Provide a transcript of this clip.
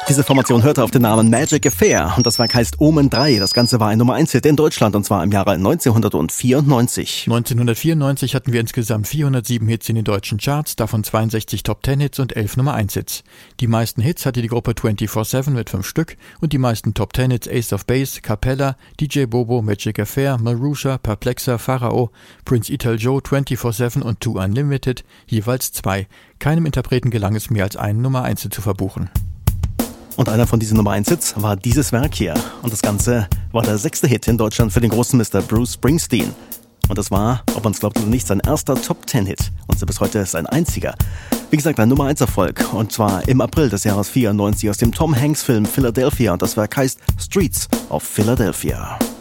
Diese Formation hörte auf den Namen Magic Affair und das Werk heißt Omen 3. Das Ganze war ein Nummer-1-Hit in Deutschland und zwar im Jahre 1994. 1994 hatten wir insgesamt 407 Hits in den deutschen Charts, davon 62 Top-10-Hits und 11 Nummer-1-Hits. Die meisten Hits hatte die Gruppe 24/7 mit 5 Stück und die meisten Top-10-Hits Ace of Base, Capella, DJ Bobo, Magic Affair, Marusha, Perplexer, Pharao, Prince Ital Joe, 24/7 und 2 Unlimited, jeweils 2. Keinem Interpreten gelang es mehr als einen Nummer-1-Hit zu verbuchen. Und einer von diesen Nummer-1-Hits war dieses Werk hier. Und das Ganze war der 6. Hit in Deutschland für den großen Mr. Bruce Springsteen. Und das war, ob man es glaubt oder nicht, sein erster Top-10-Hit. Und bis heute sein einziger. Wie gesagt, ein Nummer-1-Erfolg. Und zwar im April des Jahres 94 aus dem Tom Hanks-Film Philadelphia. Und das Werk heißt Streets of Philadelphia.